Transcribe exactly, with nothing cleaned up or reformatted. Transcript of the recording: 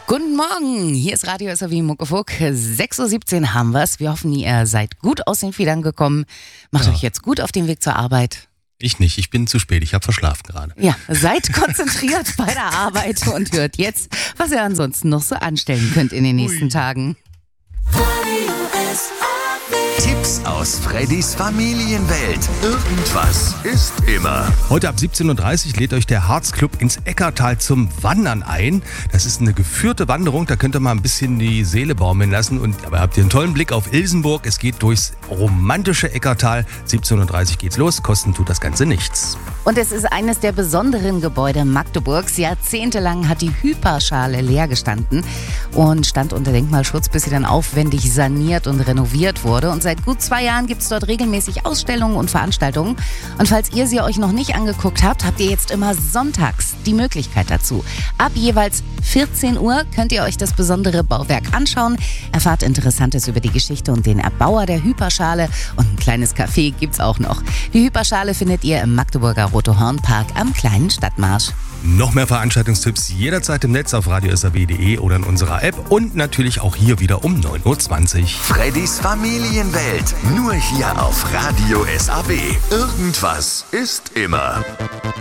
Guten Morgen, hier ist Radio S R W Muckefuck. sechs Uhr siebzehn haben wir es. Wir hoffen, ihr seid gut aus den Federn gekommen. Macht Ja. euch jetzt gut auf den Weg zur Arbeit. Ich nicht, ich bin zu spät, ich habe verschlafen gerade. Ja, seid konzentriert bei der Arbeit und hört jetzt, was ihr ansonsten noch so anstellen könnt in den nächsten Ui. Tagen. Tipps aus Freddys Familienwelt. Irgendwas ist immer. Heute ab siebzehn Uhr dreißig lädt euch der Harzclub ins Eckartal zum Wandern ein. Das ist eine geführte Wanderung, da könnt ihr mal ein bisschen die Seele baumeln lassen. Und aber habt ihr einen tollen Blick auf Ilsenburg. Es geht durchs romantische Eckartal. siebzehn Uhr dreißig geht's los, kosten tut das Ganze nichts. Und es ist eines der besonderen Gebäude Magdeburgs. Jahrzehntelang hat die Hyperschale leer gestanden und stand unter Denkmalschutz, bis sie dann aufwendig saniert und renoviert wurde. Und seit gut zwei Jahren gibt es dort regelmäßig Ausstellungen und Veranstaltungen. Und falls ihr sie euch noch nicht angeguckt habt, habt ihr jetzt immer sonntags die Möglichkeit dazu. Ab jeweils vierzehn Uhr könnt ihr euch das besondere Bauwerk anschauen, erfahrt Interessantes über die Geschichte und den Erbauer der Hyperschale und ein kleines Café gibt's auch noch. Die Hyperschale findet ihr im Magdeburger Rote-Horn-Park am kleinen Stadtmarsch. Noch mehr Veranstaltungstipps jederzeit im Netz auf radio s r w punkt d e oder in unserer App und natürlich auch hier wieder um neun Uhr zwanzig. Freddys Familienwelt. Nur hier auf Radio S A W. Irgendwas ist immer.